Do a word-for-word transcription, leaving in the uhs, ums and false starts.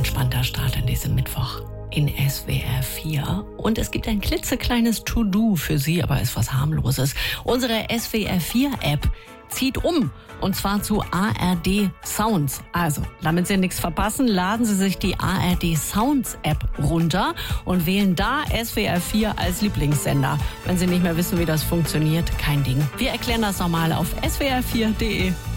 entspannter Start in diesem Mittwoch in S W R vier. Und es gibt ein klitzekleines To-Do für Sie, aber ist was harmloses. Unsere S W R vier App zieht um. Und zwar zu A R D Sounds. Also, damit Sie nichts verpassen, laden Sie sich die A R D Sounds App runter und wählen da S W R vier als Lieblingssender. Wenn Sie nicht mehr wissen, wie das funktioniert, kein Ding. Wir erklären das nochmal auf S W R vier Punkt D E.